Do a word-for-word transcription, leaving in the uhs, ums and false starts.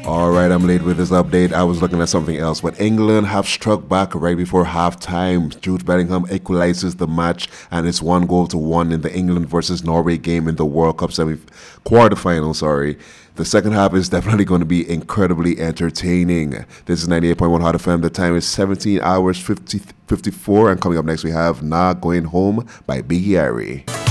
All right, I'm late with this update. I was looking at something else, but England have struck back right before halftime. Jude Bellingham equalizes the match, and it's one goal to one in the England versus Norway game in the World Cup semi quarterfinal. Sorry. The second half is definitely going to be incredibly entertaining. This is ninety-eight point one Hot F M. The time is seventeen hours fifty, fifty-four, and coming up next we have Nah Going Home by Biggie Ari.